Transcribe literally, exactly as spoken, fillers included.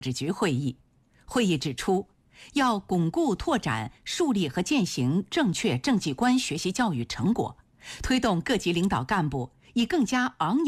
治局会议。会议指出，要巩固拓展、树立和践行正确政绩观学习教育成果，推动各级领导干部以更加昂扬